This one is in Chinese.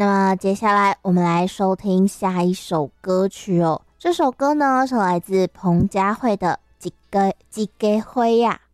那么接下来我们来收听下一首歌曲哦。这首歌呢是来自彭佳慧的《几个花》呀。